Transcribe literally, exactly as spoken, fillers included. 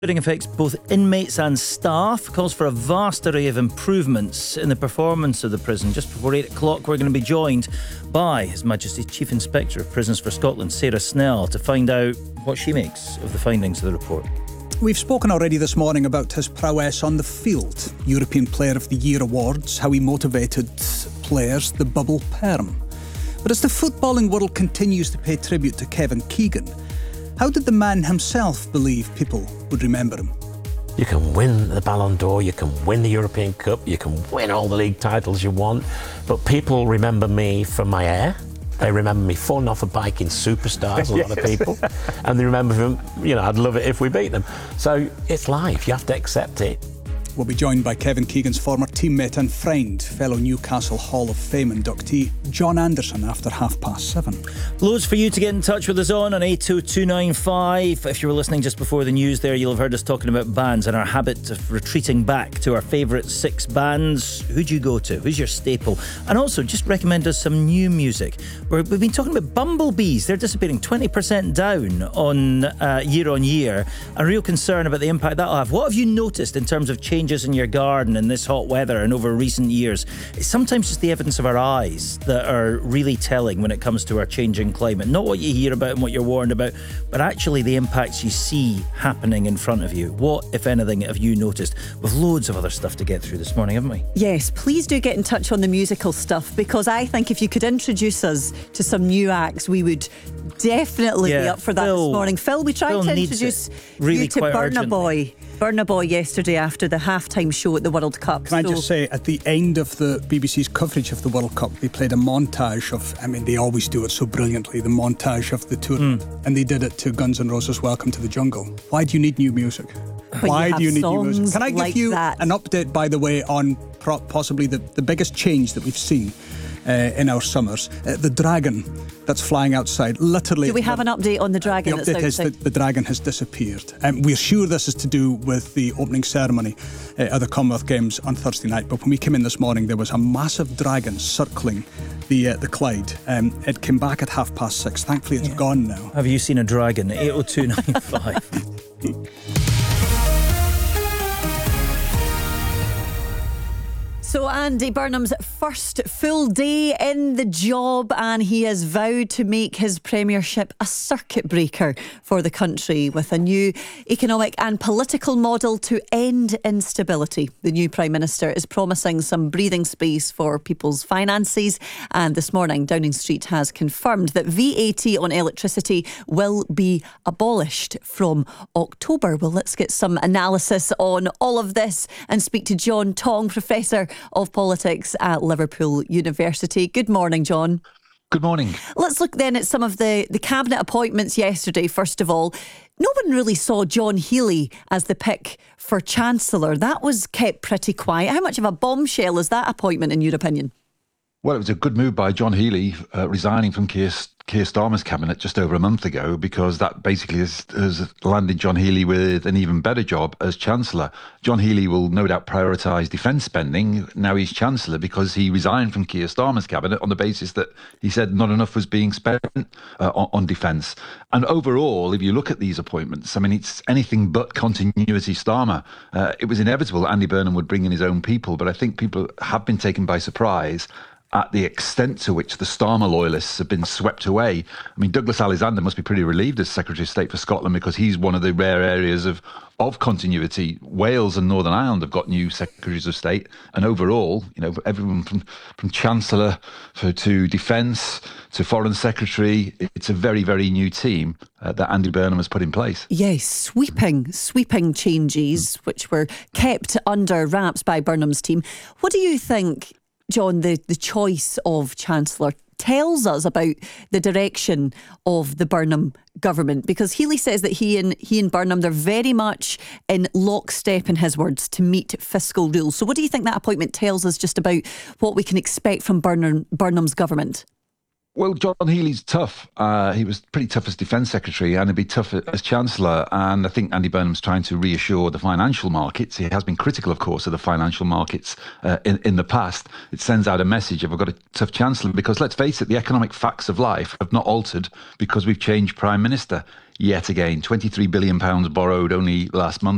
It affects both inmates and staff, calls for a vast array of improvements in the performance of the prison. Just before eight o'clock, we're going to be joined by His Majesty's Chief Inspector of Prisons for Scotland, Sarah Snell, to find out what she makes of the findings of the report. We've spoken already this morning about his prowess on the field, European Player of the Year awards, how he motivated players, the bubble perm. But as the footballing world continues to pay tribute to Kevin Keegan, how did the man himself believe people would remember him? You can win the Ballon d'Or, you can win the European Cup, you can win all the league titles you want, but people remember me for my hair. They remember me falling off a bike in Superstars, a lot of people. And they remember him, you know, I'd love it if we beat them. So it's life, you have to accept it. We'll be joined by Kevin Keegan's former teammate and friend, fellow Newcastle Hall of Fame inductee, John Anderson, after half past seven. Loads for you to get in touch with us on on eight two two nine five. If you were listening just before the news there, you'll have heard us talking about bands and our habit of retreating back to our favourite six bands. Who'd you go to? Who's your staple? And also, just recommend us some new music. We're, we've been talking about bumblebees. They're disappearing twenty percent down on uh, year on year. A real concern about the impact that'll have. What have you noticed in terms of changes in your garden in this hot weather and over recent years? It's sometimes just the evidence of our eyes that are really telling when it comes to our changing climate. Not what you hear about and what you're warned about, but actually the impacts you see happening in front of you. What, if anything, have you noticed? With loads of other stuff to get through this morning, haven't we? Yes, please do get in touch on the musical stuff, because I think if you could introduce us to some new acts, we would definitely yeah, be up for that Phil, this morning. Phil, we tried Phil to introduce really you to quite Burna urgently. Boy. Burna Boy yesterday after the halftime show at the World Cup. Can I So- just say, at the end of the B B C's coverage of the World Cup, they played a montage of, I mean, they always do it so brilliantly, the montage of the tournament. Mm. And they did it to Guns N' Roses' Welcome to the Jungle. Why do you need new music? When Why you do you have need new music? songs Can I give like you that. an update, by the way, on pro- possibly the, the biggest change that we've seen uh, in our summers? Uh, the dragon that's flying outside, literally... Do we have an update on the dragon The that's update is outside? that the dragon has disappeared. Um, we're sure this is to do with the opening ceremony uh, of the Commonwealth Games on Thursday night, but when we came in this morning, there was a massive dragon circling the uh, the Clyde. Um, it came back at half past six. Thankfully, it's Yeah. gone now. Have you seen a dragon? eight oh two nine five. So Andy Burnham's first full day in the job, and he has vowed to make his premiership a circuit breaker for the country with a new economic and political model to end instability. The new Prime Minister is promising some breathing space for people's finances, and this morning Downing Street has confirmed that V A T on electricity will be abolished from October. Well, let's get some analysis on all of this and speak to John Tong, Professor of Politics at Liverpool University. Good morning, John. Good morning. Let's look then at some of the, the cabinet appointments yesterday. First of all, no one really saw John Healey as the pick for Chancellor. That was kept pretty quiet. How much of a bombshell is that appointment, in your opinion? Well, it was a good move by John Healey, uh, resigning from Keir, Keir Starmer's cabinet just over a month ago, because that basically has, has landed John Healey with an even better job as Chancellor. John Healey will no doubt prioritise defence spending. Now he's Chancellor because he resigned from Keir Starmer's cabinet on the basis that he said not enough was being spent uh, on, on defence. And overall, if you look at these appointments, I mean, it's anything but continuity Starmer. Uh, it was inevitable Andy Burnham would bring in his own people, but I think people have been taken by surprise at the extent to which the Starmer loyalists have been swept away. I mean, Douglas Alexander must be pretty relieved as Secretary of State for Scotland, because he's one of the rare areas of, of continuity. Wales and Northern Ireland have got new Secretaries of State, and overall, you know, everyone from, from Chancellor for, to Defence to Foreign Secretary, it's a very, very new team uh, that Andy Burnham has put in place. Yes, sweeping, sweeping changes, which were kept under wraps by Burnham's team. What do you think, John, the, the choice of Chancellor tells us about the direction of the Burnham government? Because Healey says that he and he and Burnham, they're very much in lockstep, in his words, to meet fiscal rules. So what do you think that appointment tells us just about what we can expect from Burnham, Burnham's government? Well, John Healey's tough. Uh, he was pretty tough as Defence Secretary, and he'd be tough as Chancellor. And I think Andy Burnham's trying to reassure the financial markets. He has been critical, of course, of the financial markets uh, in, in the past. It sends out a message of, I've got a tough Chancellor, because let's face it, the economic facts of life have not altered because we've changed Prime Minister yet again. twenty-three billion pounds borrowed only last month.